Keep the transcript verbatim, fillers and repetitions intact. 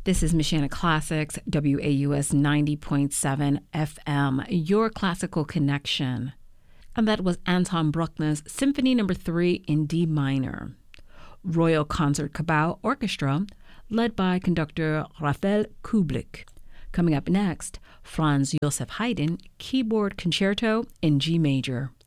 This is Michiana Classics, W A U S ninety point seven F M, your classical connection. And that was Anton Bruckner's Symphony Number three in D minor. Royal Concert Cabal Orchestra, led by conductor Rafael Kublik. Coming up next, Franz Joseph Haydn, Keyboard Concerto in G major.